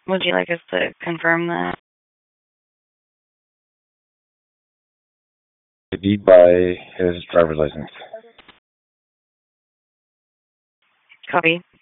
Would you like us to confirm that? ID by his driver's license. Copy.